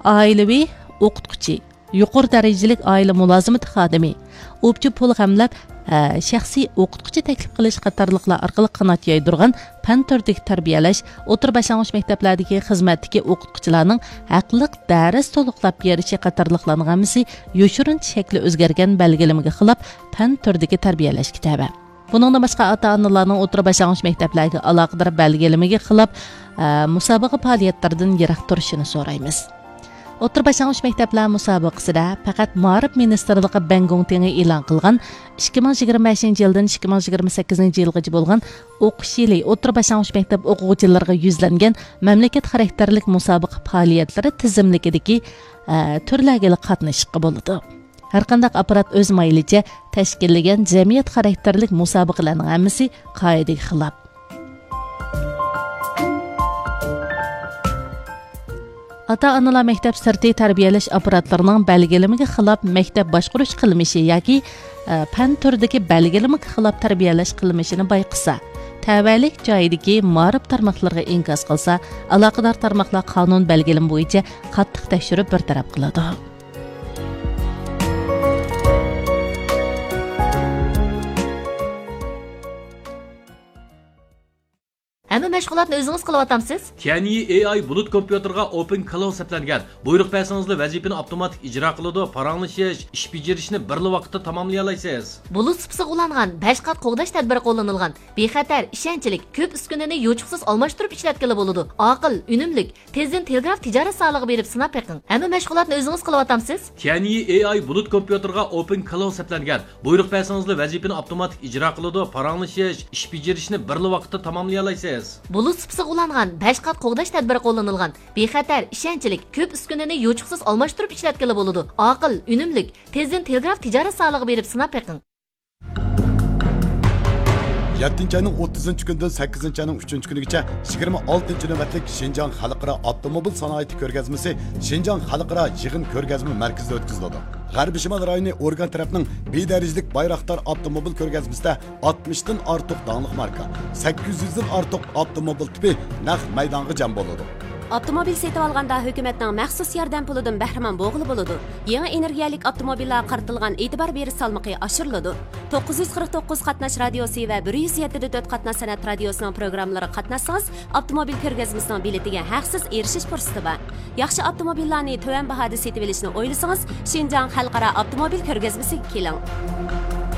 oilaviy o'qituvchi, yuqori darajalik oila mulozimati xodimi, o'pchi pul g'amlab shaxsiy o'qituvchi taklif qilish qatorliqlar orqali qanot yoydirgan fan turidagi tarbiyalash, o'tir boshlang'ich maktablardagi xizmatdagi o'qituvchilarning haqliq dars to'liqlab berishi qatorliqlarning hammasi yoshirin shakli o'zgargan belgilamaga xilop fan turidagi tarbiyalash kitobi. Buningdan boshqa ota-onalarning o'tir boshlang'ich maktablarga aloqador belgilamaga xilop musobaqa faoliyatlaridan yiroq turishini so'raymiz. O'tir boshlang'ich maktablar musobaqasida faqat Ma'rif ministrligi Bangongtenga e'lon qilgan 2025-yildan 2028-yilgacha bo'lgan o'qish yili o'tir boshlang'ich maktab o'quvchilariga yuzlangan mamlakat xarakterlik musobaqa faoliyatlari tizimligidagi turlarga qatnashishga bo'ladi. Har qanday apparat o'z maylicha tashkillagan jamiyat xarakterlik musobaqalarning hammasi qoidaga xilof. Ota-onalar maktab sirti tarbiyalash apparatlarining belgilamiga xilof maktab boshqarish qilmishi yoki fan turidagi belgilamiga xilof tarbiyalash qilmishini bayqasa, tavallik joyidagi ma'rif tarmoqlarga inkos qilsa, aloqador tarmoqlar qonun belgilami bo'yicha qattiq tekshirib bartaraf qiladi. Hamma mashg'ulotni o'zingiz qilyapsizmi? Tianyi AI bulut kompyuterga Open Cloud hisoblangan. Buyruq bersangizlar vazifani avtomatik ijro qiladi, paranglashish, ish bajarishni bir vaqtda tamomlay olasiz. Bulut sipsiga ulangan 5 qat qo'g'dash tadbiri qo'llanilgan. Bexatar, ishonchlik, ko'p uskunani yo'chiqsiz almashtirib ishlatgili bo'ladi. Aql, unumlik, tezdan telegraf tijorat solig'i berib sinab beqing. Hamma mashg'ulotni o'zingiz qilyapsizmi? Tianyi AI bulut kompyuterga Open Cloud hisoblangan. Buyruq bersangizlar vazifani avtomatik ijro qiladi, paranglashish, ish bajarishni bir vaqtda tamomlay olasiz. Bulut sipsiga ulangan 5 qat qo'g'dash tadbiri qo'llanilgan. Bexatar, ishonchlik, ko'p uskunani yo'chiqsiz almashtirib ishlatgili bo'ladi. Aql, unumlik, tezdan telegraf tijorat solig'i berib sinab beqing. 7-ayning 30-kundan 8-ayning 3-kunigacha 26-navbatlik Şinjan Xalqaro avtomobil sanoati ko'rgazmasi Şinjan Xalqaro yig'in ko'rgazma markazida o'tkaziladi. G'arbiy Shimol rayoni organ tarafining bedarajlik Bayroqtar avtomobil ko'rgazmasida 60 dan ortiq danglik marka, 800 dan ortiq avtomobil tipi naq maydonga jam bo'ladi. Avtomobil setib olganda hukumatning maxsus yordam pulidan bahramand bo'lg'ili bo'ladi. Yangi energiyalik avtomobillar qaratilgan e'tibor berish salmoqi oshiriladi. 949 qatnash radiosi va 107.4 qatnash san'at radiosining programmalari qatnashsangiz, avtomobil ko'rgazmasining biletiga haqsiz erishish fursati bor. Yaxshi avtomobillarni to'van bahoda setib olishni o'ylasangiz, Şinjan Xalqaro avtomobil ko'rgazmasiga keling.